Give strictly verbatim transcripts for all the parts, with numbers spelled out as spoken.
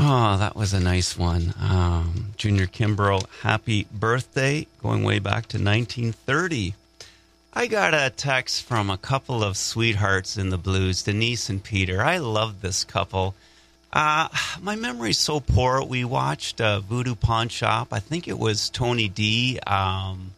Oh, that was a nice one. Um, Junior Kimbrough, happy birthday, going way back to nineteen thirty. I got a text from a couple of sweethearts in the blues, Denise and Peter. I love this couple. Uh, my memory's so poor. We watched uh, Voodoo Pawn Shop. I think it was Tony D um,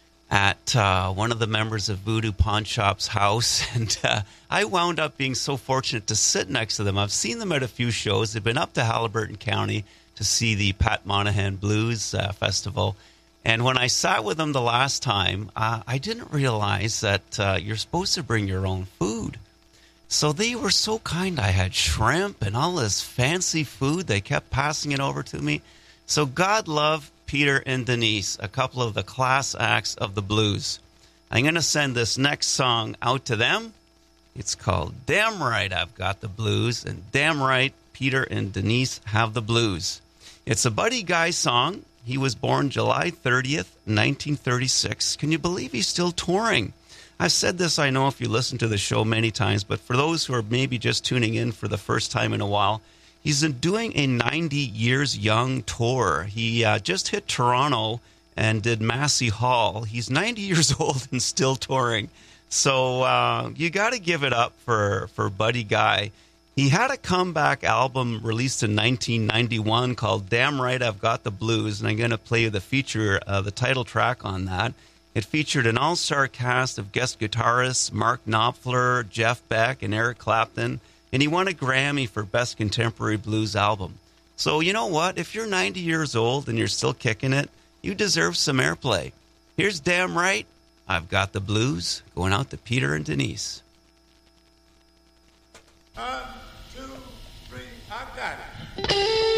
at uh, one of the members of Voodoo Pawn Shop's house. And uh, I wound up being so fortunate to sit next to them. I've seen them at a few shows. They've been up to Haliburton County to see the Pat Monahan Blues uh, Festival. And when I sat with them the last time, uh, I didn't realize that uh, you're supposed to bring your own food. So they were so kind. I had shrimp and all this fancy food. They kept passing it over to me. So God love Peter and Denise, a couple of the class acts of the blues. I'm going to send this next song out to them. It's called Damn Right I've Got the Blues, and Damn Right Peter and Denise Have the Blues. It's a Buddy Guy song. He was born July thirtieth, nineteen thirty-six. Can you believe he's still touring? I've said this, I know, if you listen to the show many times, but for those who are maybe just tuning in for the first time in a while, he's been doing a ninety years young tour. He uh, just hit Toronto and did Massey Hall. He's ninety years old and still touring. So uh, you got to give it up for, for Buddy Guy. He had a comeback album released in nineteen ninety-one called Damn Right I've Got the Blues, and I'm going to play you the feature, uh, the title track on that. It featured an all-star cast of guest guitarists, Mark Knopfler, Jeff Beck, and Eric Clapton, and he won a Grammy for Best Contemporary Blues Album. So you know what? If you're ninety years old and you're still kicking it, you deserve some airplay. Here's Damn Right I've Got the Blues, going out to Peter and Denise. One, two, three, I got it.